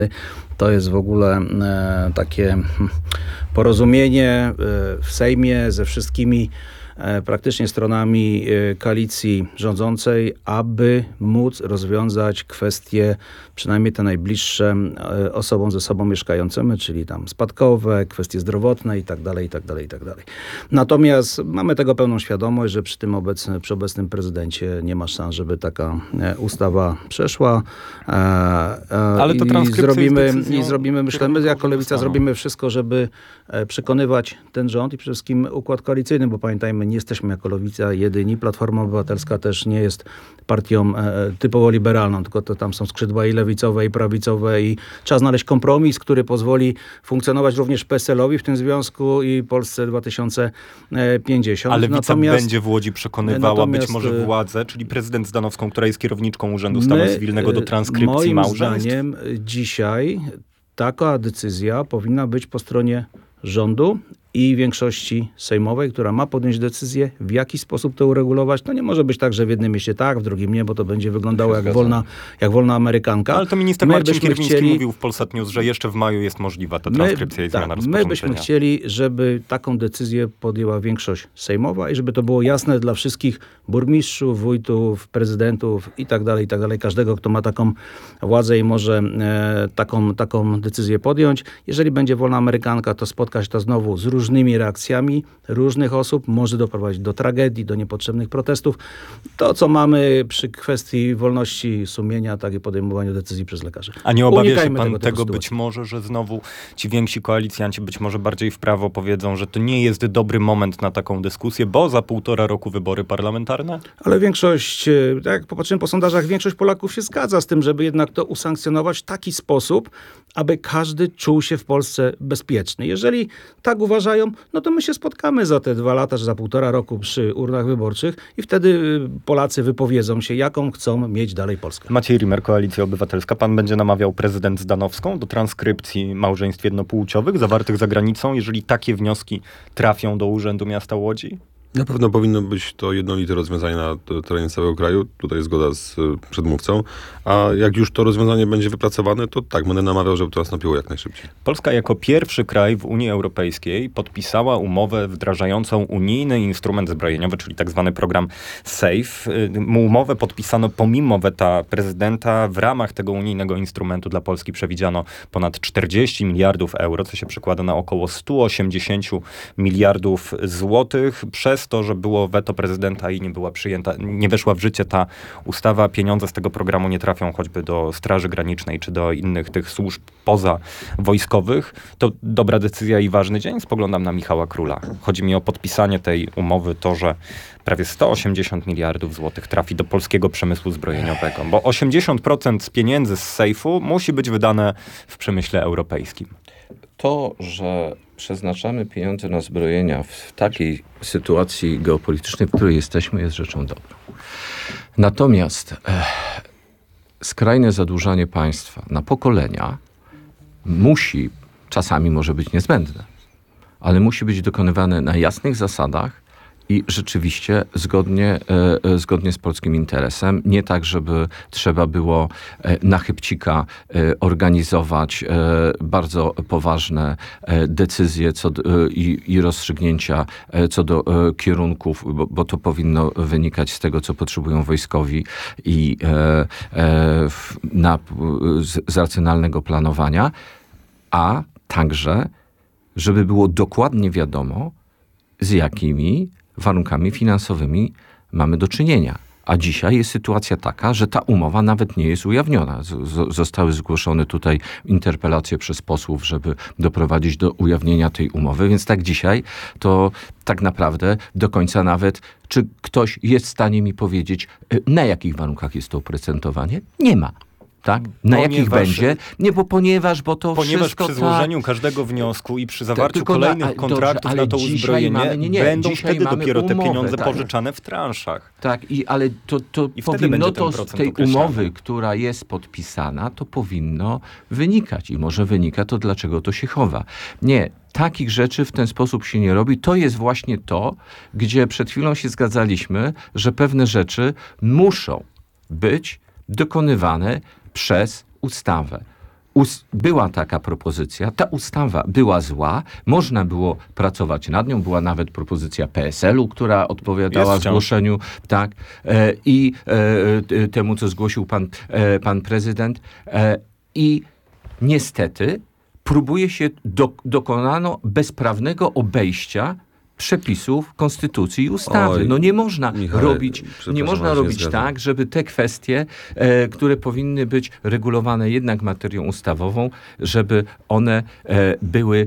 To jest w ogóle takie porozumienie w Sejmie ze wszystkimi praktycznie stronami koalicji rządzącej, aby móc rozwiązać kwestie, przynajmniej te najbliższe osobom ze sobą mieszkającymi, czyli tam spadkowe, kwestie zdrowotne i tak dalej, i tak dalej, i tak dalej. Natomiast mamy tego pełną świadomość, że przy obecnym prezydencie nie ma szans, żeby taka ustawa przeszła. Ale to zrobimy, myślę, my jako Lewica zrobimy wszystko, żeby przekonywać ten rząd i przede wszystkim układ koalicyjny, bo pamiętajmy, nie jesteśmy jako Lewica jedyni. Platforma Obywatelska też nie jest partią typowo liberalną, tylko to tam są skrzydła i lewicowe, i prawicowe i trzeba znaleźć kompromis, który pozwoli funkcjonować również PSL-owi w tym związku i Polsce 2050. Ale Lewica będzie w Łodzi przekonywała być może władzę, czyli prezydent Zdanowską, która jest kierowniczką Urzędu Stanu Cywilnego do transkrypcji małżeństw? Moim zdaniem dzisiaj taka decyzja powinna być po stronie rządu i większości sejmowej, która ma podjąć decyzję, w jaki sposób to uregulować. To nie może być tak, że w jednym mieście tak, w drugim nie, bo to będzie wyglądało jak wolna amerykanka. Ale to minister Marcin Kierwiński mówił w Polsat News, że jeszcze w maju jest możliwa ta transkrypcja i zmiana rozporządzenia. My byśmy chcieli, żeby taką decyzję podjęła większość sejmowa i żeby to było jasne dla wszystkich burmistrzów, wójtów, prezydentów i tak dalej, każdego, kto ma taką władzę i może taką decyzję podjąć. Jeżeli będzie wolna amerykanka, to spotka się to znowu z różnymi reakcjami różnych osób, może doprowadzić do tragedii, do niepotrzebnych protestów. To, co mamy przy kwestii wolności sumienia, tak i podejmowaniu decyzji przez lekarzy. A nie obawia się pan tego być może, że znowu ci więksi koalicjanci być może bardziej w prawo powiedzą, że to nie jest dobry moment na taką dyskusję, bo za 1,5 roku wybory parlamentarne? Ale większość, jak popatrzymy po sondażach, większość Polaków się zgadza z tym, żeby jednak to usankcjonować w taki sposób, aby każdy czuł się w Polsce bezpieczny. Jeżeli tak uważają, no to my się spotkamy za te 2 lata, czy za 1,5 roku przy urnach wyborczych i wtedy Polacy wypowiedzą się, jaką chcą mieć dalej Polskę. Maciej Rimer, Koalicja Obywatelska. Pan będzie namawiał prezydent Zdanowską do transkrypcji małżeństw jednopłciowych zawartych za granicą, jeżeli takie wnioski trafią do Urzędu Miasta Łodzi? Na pewno powinno być to jednolite rozwiązanie na terenie całego kraju. Tutaj jest zgoda z przedmówcą. A jak już to rozwiązanie będzie wypracowane, to tak, będę namawiał, żeby to nastąpiło jak najszybciej. Polska jako pierwszy kraj w Unii Europejskiej podpisała umowę wdrażającą unijny instrument zbrojeniowy, czyli tak zwany program SAFE. Umowę podpisano pomimo weta prezydenta. W ramach tego unijnego instrumentu dla Polski przewidziano ponad 40 miliardów euro, co się przekłada na około 180 miliardów złotych. Przez to, że było weto prezydenta i nie weszła w życie ta ustawa, pieniądze z tego programu nie trafią choćby do Straży Granicznej czy do innych tych służb pozawojskowych. To dobra decyzja i ważny dzień. Spoglądam na Michała Króla. Chodzi mi o podpisanie tej umowy, to, że prawie 180 miliardów złotych trafi do polskiego przemysłu zbrojeniowego, bo 80% z pieniędzy z sejfu musi być wydane w przemyśle europejskim. To, że przeznaczamy pieniądze na zbrojenia w takiej sytuacji geopolitycznej, w której jesteśmy, jest rzeczą dobrą. Natomiast skrajne zadłużanie państwa na pokolenia czasami może być niezbędne, ale musi być dokonywane na jasnych zasadach i rzeczywiście zgodnie z polskim interesem. Nie tak, żeby trzeba było na chybcika organizować bardzo poważne decyzje i rozstrzygnięcia co do kierunków, bo to powinno wynikać z tego, co potrzebują wojskowi i z racjonalnego planowania, a także, żeby było dokładnie wiadomo, z jakimi warunkami finansowymi mamy do czynienia. A dzisiaj jest sytuacja taka, że ta umowa nawet nie jest ujawniona. Zostały zgłoszone tutaj interpelacje przez posłów, żeby doprowadzić do ujawnienia tej umowy, więc tak dzisiaj to tak naprawdę do końca nawet, czy ktoś jest w stanie mi powiedzieć, na jakich warunkach jest to oprocentowanie? Nie ma. Tak? Na jakich będzie? Nie, ponieważ wszystko przy złożeniu każdego wniosku i przy zawarciu kolejnych kontraktów na to uzbrojenie będą wtedy dopiero te pieniądze pożyczane w transzach. Tak, ale to powinno to z tej umowy, która jest podpisana, to powinno wynikać. I może wynika to, dlaczego to się chowa. Nie. Takich rzeczy w ten sposób się nie robi. To jest właśnie to, gdzie przed chwilą się zgadzaliśmy, że pewne rzeczy muszą być dokonywane przez ustawę. była taka propozycja, ta ustawa była zła, można było pracować nad nią, była nawet propozycja PSL-u, która odpowiadała Jest wciąż. zgłoszeniu, tak, temu, co zgłosił pan prezydent. I niestety próbuje się, dokonano bezprawnego obejścia przepisów konstytucji i ustawy. Oj, No nie można Michale, robić, przepraszam, nie można ale się robić zgadzam. tak, żeby te kwestie, które powinny być regulowane jednak materią ustawową, żeby one były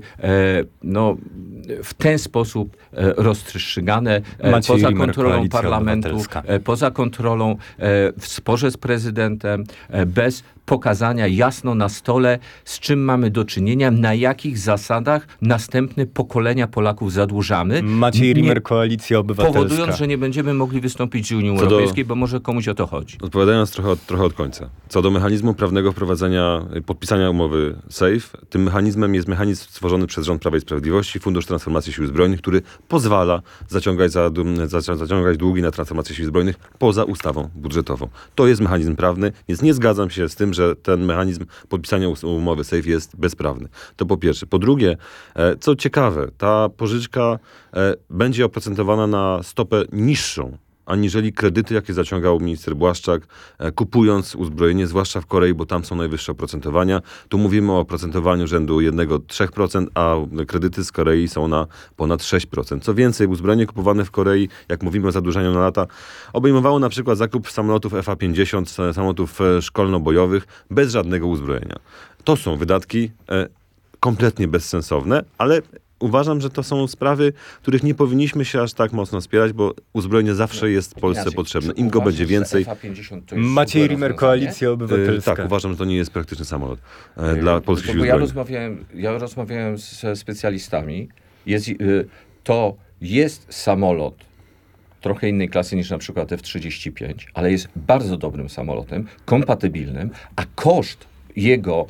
w ten sposób rozstrzygane Maciej poza Rimer, kontrolą Koalicja parlamentu, Obywatelska. poza kontrolą w sporze z prezydentem, bez pokazania jasno na stole, z czym mamy do czynienia, na jakich zasadach następne pokolenia Polaków zadłużamy. Maciej Rimer, Koalicja Obywatelska. Powodując, że nie będziemy mogli wystąpić z Unii Co do- Europejskiej, bo może komuś o to chodzi. Odpowiadając trochę od końca. Co do mechanizmu prawnego wprowadzenia, podpisania umowy SAFE, tym mechanizmem jest mechanizm stworzony przez rząd Prawa i Sprawiedliwości, Fundusz Transformacji Sił Zbrojnych, który pozwala zaciągać długi na transformację Sił Zbrojnych poza ustawą budżetową. To jest mechanizm prawny, więc nie zgadzam się z tym, że ten mechanizm podpisania umowy SAFE jest bezprawny. To po pierwsze. Po drugie, co ciekawe, ta pożyczka będzie oprocentowana na stopę niższą aniżeli kredyty, jakie zaciągał minister Błaszczak, kupując uzbrojenie, zwłaszcza w Korei, bo tam są najwyższe oprocentowania. Tu mówimy o oprocentowaniu rzędu 1-3%, a kredyty z Korei są na ponad 6%. Co więcej, uzbrojenie kupowane w Korei, jak mówimy o zadłużaniu na lata, obejmowało na przykład zakup samolotów FA-50, samolotów szkolno-bojowych, bez żadnego uzbrojenia. To są wydatki kompletnie bezsensowne, ale uważam, że to są sprawy, których nie powinniśmy się aż tak mocno spierać, bo uzbrojenie zawsze jest Polsce potrzebne. Im go będzie więcej. Maciej Rimer, Koalicja Obywatelska. Tak, uważam, że to nie jest praktyczny samolot dla polskich sił Bo zbrojnych. ja rozmawiałem ze specjalistami. To jest samolot trochę innej klasy niż na przykład F-35, ale jest bardzo dobrym samolotem, kompatybilnym, a koszt jego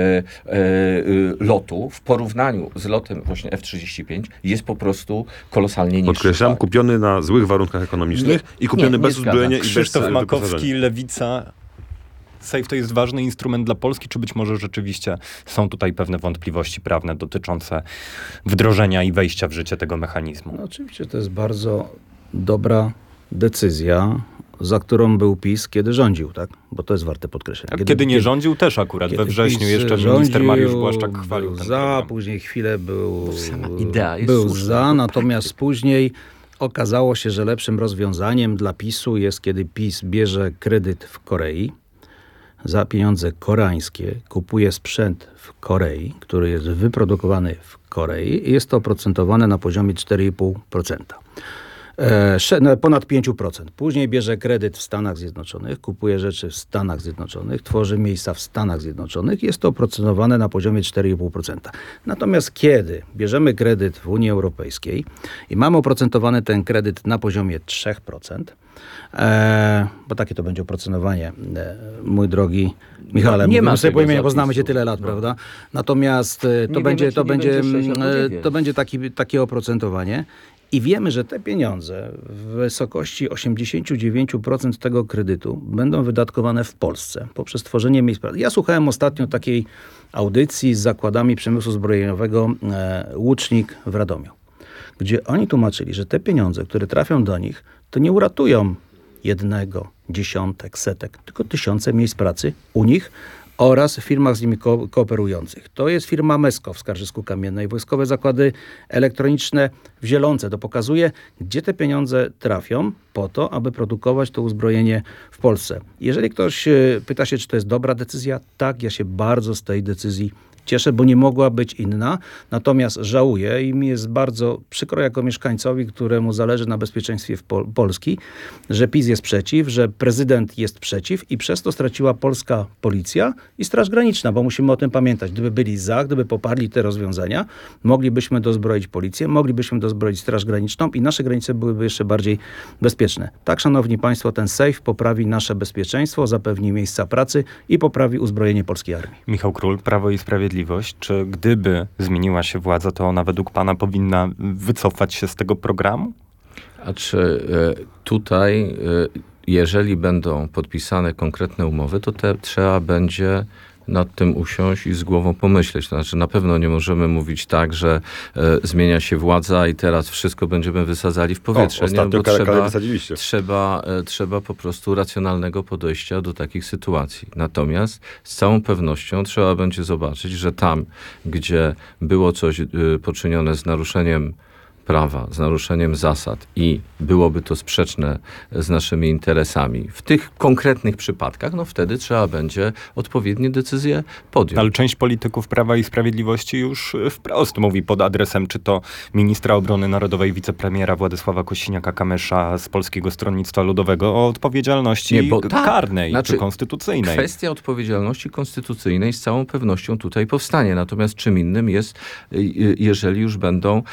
lotu w porównaniu z lotem właśnie F-35 jest po prostu kolosalnie niższy. Podkreślam, kupiony na złych warunkach ekonomicznych i kupiony bez zgadzam. uzbrojenia i bez Krzysztof wyposażenia. Makowski, Lewica. SAFE to jest ważny instrument dla Polski, czy być może rzeczywiście są tutaj pewne wątpliwości prawne dotyczące wdrożenia i wejścia w życie tego mechanizmu? No, oczywiście to jest bardzo dobra decyzja, za którą był PiS, kiedy rządził, tak? Bo to jest warte podkreślenia. Kiedy nie rządził też akurat, we wrześniu PiS jeszcze rządził, minister Mariusz Błaszczak chwalił był ten za, program. później chwilę był, Sama idea jest był słuszna, za, tylko natomiast później okazało się, że lepszym rozwiązaniem dla PiS-u jest, kiedy PiS bierze kredyt w Korei, za pieniądze koreańskie, kupuje sprzęt w Korei, który jest wyprodukowany w Korei i jest to oprocentowane na poziomie 4,5%. Ponad 5%. Później bierze kredyt w Stanach Zjednoczonych, kupuje rzeczy w Stanach Zjednoczonych, tworzy miejsca w Stanach Zjednoczonych. Jest to oprocentowane na poziomie 4,5%. Natomiast kiedy bierzemy kredyt w Unii Europejskiej i mamy oprocentowany ten kredyt na poziomie 3%, bo takie to będzie oprocentowanie, mój drogi Michale, nie ma mówimy sobie tego po imieniu, bo znamy cię zapisu. tyle lat, prawda? Natomiast to będzie takie oprocentowanie. I wiemy, że te pieniądze w wysokości 89% tego kredytu będą wydatkowane w Polsce poprzez tworzenie miejsc pracy. Ja słuchałem ostatnio takiej audycji z zakładami przemysłu zbrojeniowego Łucznik w Radomiu, gdzie oni tłumaczyli, że te pieniądze, które trafią do nich, to nie uratują dziesiątek, setek, tylko tysiące miejsc pracy u nich oraz w firmach z nimi kooperujących. To jest firma Mesko w Skarżysku-Kamiennej, Wojskowe Zakłady Elektroniczne w Zielonce. To pokazuje, gdzie te pieniądze trafią po to, aby produkować to uzbrojenie w Polsce. Jeżeli ktoś pyta się, czy to jest dobra decyzja, tak, ja się bardzo z tej decyzji cieszę, bo nie mogła być inna. Natomiast żałuję i mi jest bardzo przykro jako mieszkańcowi, któremu zależy na bezpieczeństwie Polski, że PiS jest przeciw, że prezydent jest przeciw i przez to straciła polska policja i Straż Graniczna, bo musimy o tym pamiętać. Gdyby byli za, gdyby poparli te rozwiązania, moglibyśmy dozbroić policję, moglibyśmy dozbroić Straż Graniczną i nasze granice byłyby jeszcze bardziej bezpieczne. Tak, szanowni państwo, ten SAFE poprawi nasze bezpieczeństwo, zapewni miejsca pracy i poprawi uzbrojenie polskiej armii. Michał Król, Prawo i Sprawiedliwość. Czy gdyby zmieniła się władza, to ona według pana powinna wycofać się z tego programu? A czy tutaj, jeżeli będą podpisane konkretne umowy, to trzeba będzie nad tym usiąść i z głową pomyśleć. To znaczy na pewno nie możemy mówić tak, że zmienia się władza i teraz wszystko będziemy wysadzali w powietrze. Ostatnio karę wysadziliście. Trzeba po prostu racjonalnego podejścia do takich sytuacji. Natomiast z całą pewnością trzeba będzie zobaczyć, że tam, gdzie było coś poczynione z naruszeniem prawa, z naruszeniem zasad i byłoby to sprzeczne z naszymi interesami, w tych konkretnych przypadkach, no wtedy trzeba będzie odpowiednie decyzje podjąć. Ale część polityków Prawa i Sprawiedliwości już wprost mówi pod adresem czy to ministra obrony narodowej, wicepremiera Władysława Kosiniaka-Kamysza z Polskiego Stronnictwa Ludowego o odpowiedzialności karnej czy konstytucyjnej. Kwestia odpowiedzialności konstytucyjnej z całą pewnością tutaj powstanie. Natomiast czym innym jest, jeżeli już będą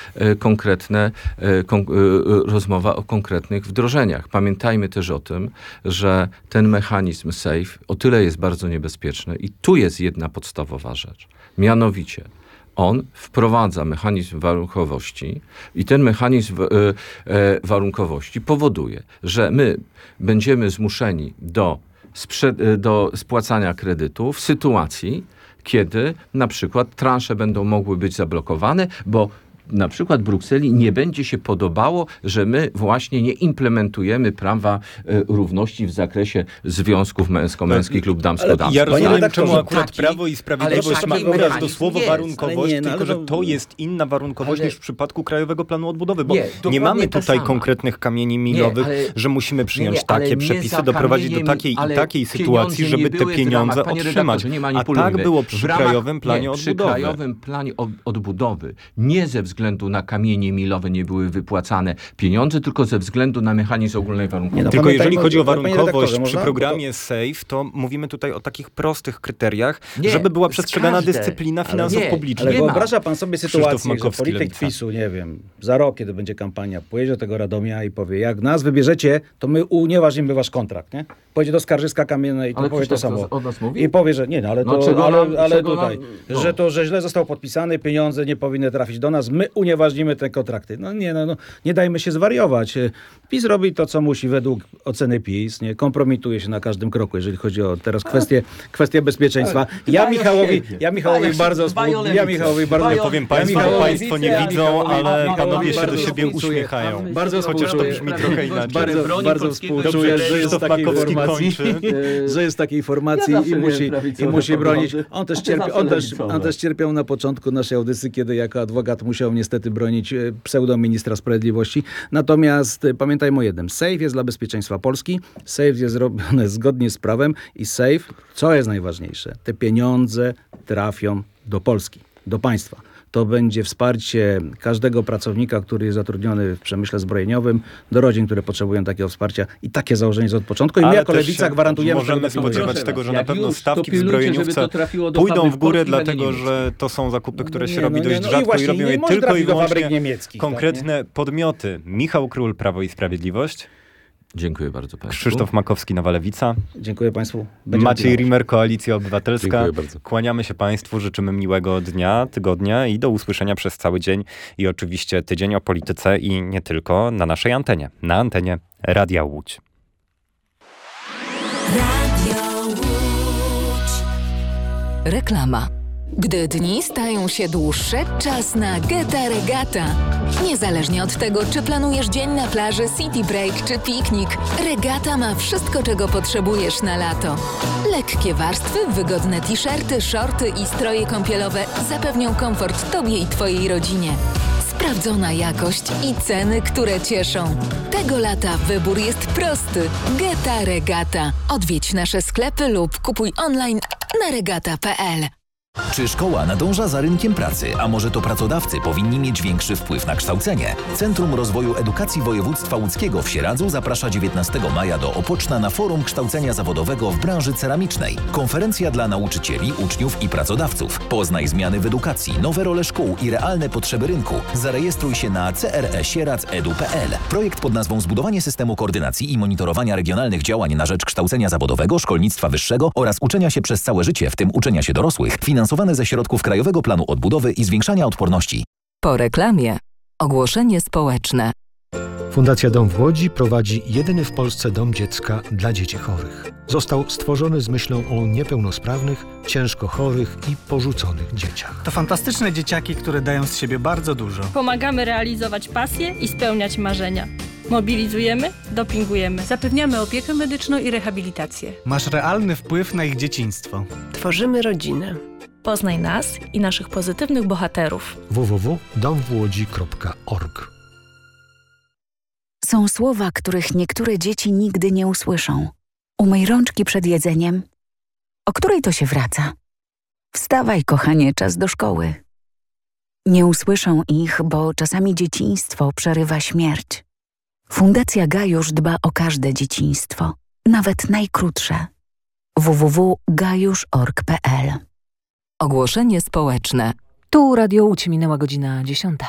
rozmowa o konkretnych wdrożeniach. Pamiętajmy też o tym, że ten mechanizm SAFE o tyle jest bardzo niebezpieczny i tu jest jedna podstawowa rzecz. Mianowicie on wprowadza mechanizm warunkowości i ten mechanizm warunkowości powoduje, że my będziemy zmuszeni do spłacania kredytu w sytuacji, kiedy na przykład transze będą mogły być zablokowane, bo na przykład Brukseli nie będzie się podobało, że my właśnie nie implementujemy prawa równości w zakresie związków męsko-męskich lub damsko-damskich. Ja rozumiem, czemu akurat Prawo i Sprawiedliwość ma uraz do słowa warunkowość, tylko że to jest inna warunkowość niż w przypadku Krajowego Planu Odbudowy, bo nie mamy tutaj konkretnych kamieni milowych, że musimy przyjąć takie przepisy, doprowadzić do takiej i takiej sytuacji, żeby te pieniądze otrzymać. A tak było przy Krajowym Planie Odbudowy. Przy Krajowym Planie Odbudowy nie ze względu na kamienie milowe nie były wypłacane pieniądze, tylko ze względu na mechanizm ogólnej warunkowości. Tylko jeżeli chodzi o warunkowość przy programie SAFE, to mówimy tutaj o takich prostych kryteriach, żeby była przestrzegana dyscyplina finansów publicznych. Ale wyobraża pan sobie sytuację, że polityk PiS-u, nie wiem, za rok, kiedy będzie kampania, pojedzie do tego Radomia i powie, jak nas wybierzecie, to my unieważnimy wasz kontrakt, nie? Pojedzie do Skarżyska Kamiennej i to powie to samo. Od nas mówi? I powie, że nie, że źle został podpisany, pieniądze nie powinny trafić do nas, my unieważnimy te kontrakty. Nie dajmy się zwariować. PiS robi to, co musi według oceny PiS, nie kompromituje się na każdym kroku, jeżeli chodzi o teraz kwestie bezpieczeństwa. Ja Michałowi bardzo powiem państwu, że państwo nie widzą, ale panowie się do siebie uśmiechają. Chociaż to brzmi trochę inaczej. Bardzo współczuję, że jest takiej formacji i musi bronić. On też cierpiał na początku naszej audycji, kiedy jako adwokat musiał niestety bronić pseudo-ministra sprawiedliwości. Natomiast pamiętajmy o jednym. SAFE jest dla bezpieczeństwa Polski. SAFE jest robione zgodnie z prawem i SAFE, co jest najważniejsze, te pieniądze trafią do Polski, do państwa. To będzie wsparcie każdego pracownika, który jest zatrudniony w przemyśle zbrojeniowym, do rodzin, które potrzebują takiego wsparcia i takie założenie jest od początku. I my jako Lewica gwarantujemy, możemy spodziewać tego, że na pewno stawki w zbrojeniówce pójdą w górę, dlatego że to są zakupy, które się robi dość rzadko i robią je tylko i wyłącznie konkretne podmioty. Michał Król, Prawo i Sprawiedliwość. Dziękuję bardzo państwu. Krzysztof Makowski, Nowa Lewica. Dziękuję państwu. Maciej Rimer, Koalicja Obywatelska. Dziękuję bardzo. Kłaniamy się państwu, życzymy miłego dnia, tygodnia i do usłyszenia przez cały dzień. I oczywiście tydzień o polityce i nie tylko na naszej antenie. Na antenie Radia Łódź. Radio Łódź. Reklama. Gdy dni stają się dłuższe, czas na Geta Regata. Niezależnie od tego, czy planujesz dzień na plaży, city break czy piknik, Regata ma wszystko, czego potrzebujesz na lato. Lekkie warstwy, wygodne t-shirty, shorty i stroje kąpielowe zapewnią komfort Tobie i Twojej rodzinie. Sprawdzona jakość i ceny, które cieszą. Tego lata wybór jest prosty. Geta Regata. Odwiedź nasze sklepy lub kupuj online na regata.pl. Czy szkoła nadąża za rynkiem pracy, a może to pracodawcy powinni mieć większy wpływ na kształcenie? Centrum Rozwoju Edukacji Województwa Łódzkiego w Sieradzu zaprasza 19 maja do Opoczna na Forum Kształcenia Zawodowego w branży ceramicznej. Konferencja dla nauczycieli, uczniów i pracodawców. Poznaj zmiany w edukacji, nowe role szkół i realne potrzeby rynku. Zarejestruj się na cresieradz.edu.pl. Projekt pod nazwą Zbudowanie systemu koordynacji i monitorowania regionalnych działań na rzecz kształcenia zawodowego, szkolnictwa wyższego oraz uczenia się przez całe życie, w tym uczenia się dorosłych, finansowany ze środków Krajowego Planu Odbudowy i Zwiększania Odporności. Po reklamie ogłoszenie społeczne. Fundacja Dom w Łodzi prowadzi jedyny w Polsce dom dziecka dla dzieci chorych. Został stworzony z myślą o niepełnosprawnych, ciężko chorych i porzuconych dzieciach. To fantastyczne dzieciaki, które dają z siebie bardzo dużo. Pomagamy realizować pasje i spełniać marzenia. Mobilizujemy, dopingujemy. Zapewniamy opiekę medyczną i rehabilitację. Masz realny wpływ na ich dzieciństwo. Tworzymy rodzinę. Poznaj nas i naszych pozytywnych bohaterów. www.domwłodzi.org. Są słowa, których niektóre dzieci nigdy nie usłyszą. Umyj rączki przed jedzeniem. O której to się wraca? Wstawaj, kochanie, czas do szkoły. Nie usłyszą ich, bo czasami dzieciństwo przerywa śmierć. Fundacja Gajusz dba o każde dzieciństwo, nawet najkrótsze. www.gajusz.org.pl. Ogłoszenie społeczne. Tu Radio Łódź, minęła godzina 10.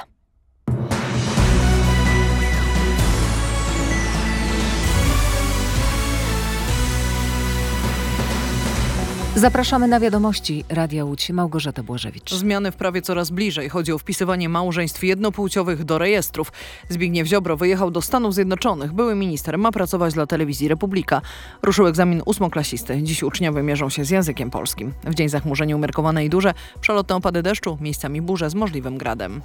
Zapraszamy na wiadomości Radia Łódź. Małgorzata Błażewicz. Zmiany w prawie coraz bliżej. Chodzi o wpisywanie małżeństw jednopłciowych do rejestrów. Zbigniew Ziobro wyjechał do Stanów Zjednoczonych. Były minister ma pracować dla telewizji Republika. Ruszył egzamin ósmoklasisty. Dziś uczniowie mierzą się z językiem polskim. W dzień zachmurzenie umiarkowane i duże. Przelotne opady deszczu, miejscami burze z możliwym gradem.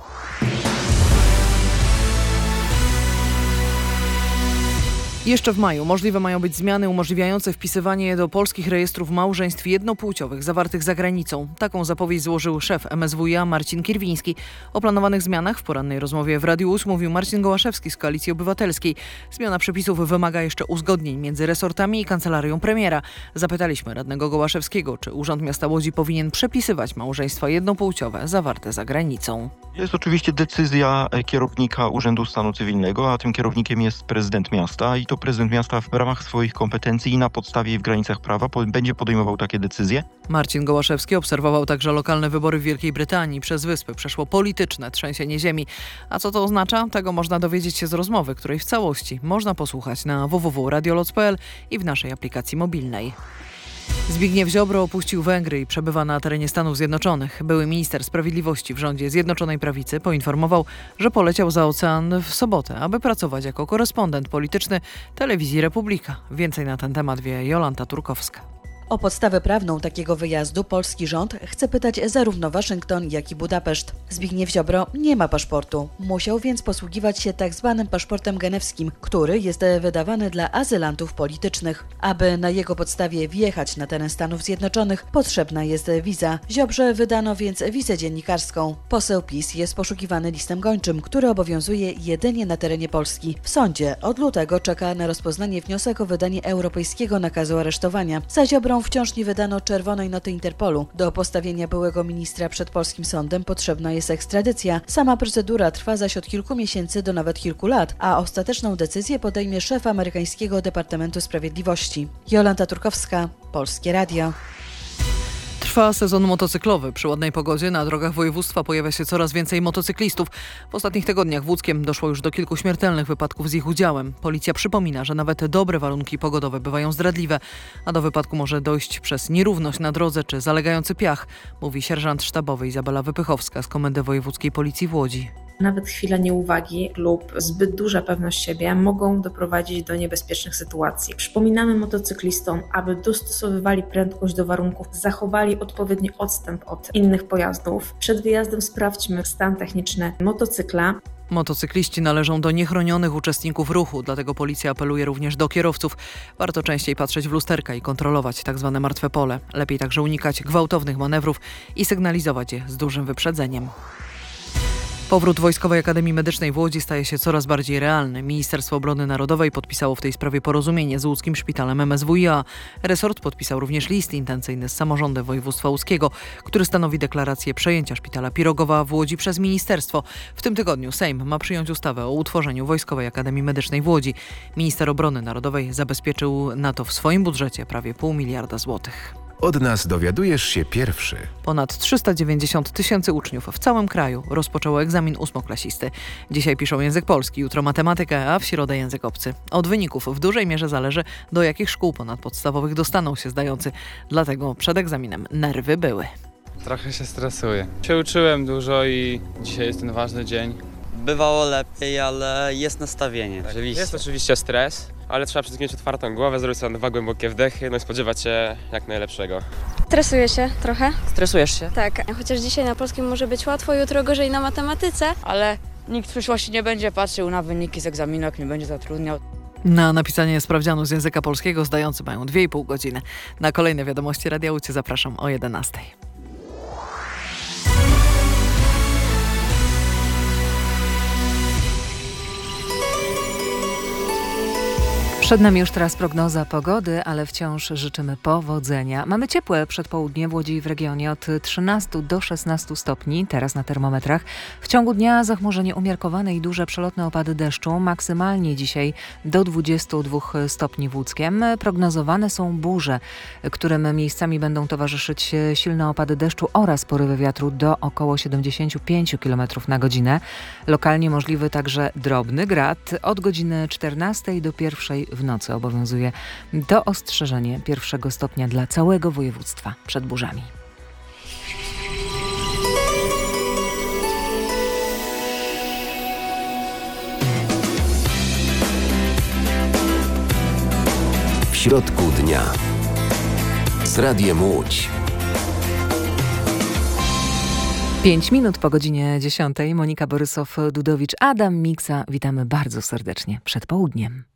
Jeszcze w maju możliwe mają być zmiany umożliwiające wpisywanie do polskich rejestrów małżeństw jednopłciowych zawartych za granicą. Taką zapowiedź złożył szef MSWiA Marcin Kierwiński. O planowanych zmianach w porannej rozmowie w Radiu Łódź mówił Marcin Gołaszewski z Koalicji Obywatelskiej. Zmiana przepisów wymaga jeszcze uzgodnień między resortami i kancelarią premiera. Zapytaliśmy radnego Gołaszewskiego, czy Urząd Miasta Łodzi powinien przepisywać małżeństwa jednopłciowe zawarte za granicą. Jest oczywiście decyzja kierownika Urzędu Stanu Cywilnego, a tym kierownikiem jest prezydent miasta i to prezydent miasta w ramach swoich kompetencji i na podstawie i w granicach prawa będzie podejmował takie decyzje. Marcin Gołaszewski obserwował także lokalne wybory w Wielkiej Brytanii. Przez wyspy przeszło polityczne trzęsienie ziemi. A co to oznacza? Tego można dowiedzieć się z rozmowy, której w całości można posłuchać na www.radioloc.pl i w naszej aplikacji mobilnej. Zbigniew Ziobro opuścił Węgry i przebywa na terenie Stanów Zjednoczonych. Były minister sprawiedliwości w rządzie Zjednoczonej Prawicy poinformował, że poleciał za ocean w sobotę, aby pracować jako korespondent polityczny telewizji Republika. Więcej na ten temat wie Jolanta Turkowska. O podstawę prawną takiego wyjazdu polski rząd chce pytać zarówno Waszyngton, jak i Budapeszt. Zbigniew Ziobro nie ma paszportu. Musiał więc posługiwać się tzw. paszportem genewskim, który jest wydawany dla azylantów politycznych. Aby na jego podstawie wjechać na teren Stanów Zjednoczonych, potrzebna jest wiza. Ziobrze wydano więc wizę dziennikarską. Poseł PiS jest poszukiwany listem gończym, który obowiązuje jedynie na terenie Polski. W sądzie od lutego czeka na rozpoznanie wniosek o wydanie europejskiego nakazu aresztowania. Za Ziobrą wciąż nie wydano czerwonej noty Interpolu. Do postawienia byłego ministra przed polskim sądem potrzebna jest ekstradycja. Sama procedura trwa zaś od kilku miesięcy do nawet kilku lat, a ostateczną decyzję podejmie szef amerykańskiego Departamentu Sprawiedliwości. Jolanta Turkowska, Polskie Radio. Trwa sezon motocyklowy. Przy ładnej pogodzie na drogach województwa pojawia się coraz więcej motocyklistów. W ostatnich tygodniach w Łódzkiem doszło już do kilku śmiertelnych wypadków z ich udziałem. Policja przypomina, że nawet dobre warunki pogodowe bywają zdradliwe, a do wypadku może dojść przez nierówność na drodze czy zalegający piach, mówi sierżant sztabowy Izabela Wypychowska z Komendy Wojewódzkiej Policji w Łodzi. Nawet chwila nieuwagi lub zbyt duża pewność siebie mogą doprowadzić do niebezpiecznych sytuacji. Przypominamy motocyklistom, aby dostosowywali prędkość do warunków, zachowali odpowiedni odstęp od innych pojazdów. Przed wyjazdem sprawdźmy stan techniczny motocykla. Motocykliści należą do niechronionych uczestników ruchu, dlatego policja apeluje również do kierowców. Warto częściej patrzeć w lusterka i kontrolować tzw. martwe pole. Lepiej także unikać gwałtownych manewrów i sygnalizować je z dużym wyprzedzeniem. Powrót Wojskowej Akademii Medycznej w Łodzi staje się coraz bardziej realny. Ministerstwo Obrony Narodowej podpisało w tej sprawie porozumienie z łódzkim szpitalem MSWiA. Resort podpisał również list intencyjny z samorządem województwa łódzkiego, który stanowi deklarację przejęcia szpitala Pirogowa w Łodzi przez ministerstwo. W tym tygodniu Sejm ma przyjąć ustawę o utworzeniu Wojskowej Akademii Medycznej w Łodzi. Minister Obrony Narodowej zabezpieczył na to w swoim budżecie prawie 0,5 miliarda złotych. Od nas dowiadujesz się pierwszy. Ponad 390 000 uczniów w całym kraju rozpoczęło egzamin ósmoklasisty. Dzisiaj piszą język polski, jutro matematykę, a w środę język obcy. Od wyników w dużej mierze zależy, do jakich szkół ponadpodstawowych dostaną się zdający. Dlatego przed egzaminem nerwy były. Trochę się stresuję. Się uczyłem dużo i dzisiaj jest ten ważny dzień. Bywało lepiej, ale jest nastawienie. Oczywiście. Jest oczywiście stres, ale trzeba przed mieć otwartą głowę, zrobić sobie 2 głębokie wdechy, no i spodziewać się jak najlepszego. Stresuję się trochę. Stresujesz się? Tak, chociaż dzisiaj na polskim może być łatwo, jutro gorzej na matematyce. Ale nikt w przyszłości nie będzie patrzył na wyniki z egzaminu, jak nie będzie zatrudniał. Na napisanie sprawdzianu z języka polskiego zdający mają 2,5 godziny. Na kolejne wiadomości Radia Łódź zapraszam o 11:00. Przed nami już teraz prognoza pogody, ale wciąż życzymy powodzenia. Mamy ciepłe przedpołudnie w Łodzi i w regionie od 13 do 16 stopni, teraz na termometrach. W ciągu dnia zachmurzenie umiarkowane i duże przelotne opady deszczu, maksymalnie dzisiaj do 22 stopni w Łódzkiem. Prognozowane są burze, którym miejscami będą towarzyszyć silne opady deszczu oraz porywy wiatru do około 75 km na godzinę. Lokalnie możliwy także drobny grad. Od godziny 14 do 1 w nocy obowiązuje to ostrzeżenie 1 stopnia dla całego województwa przed burzami. W środku dnia z Radiem Łódź. 5 minut po godzinie 10:00. Monika Borysow-Dudowicz, Adam Miksa. Witamy bardzo serdecznie przed południem.